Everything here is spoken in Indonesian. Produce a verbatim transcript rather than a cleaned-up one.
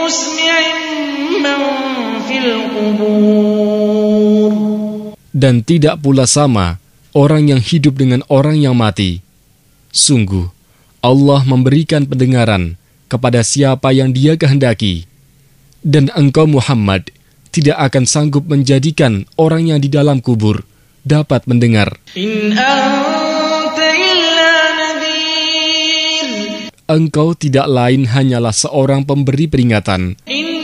Dan tidak pula sama orang yang hidup dengan orang yang mati. Sungguh, Allah memberikan pendengaran kepada siapa yang Dia kehendaki. Dan engkau Muhammad tidak akan sanggup menjadikan orang yang di dalam kubur dapat mendengar. In anta illa nadhir. Engkau tidak lain hanyalah seorang pemberi peringatan. In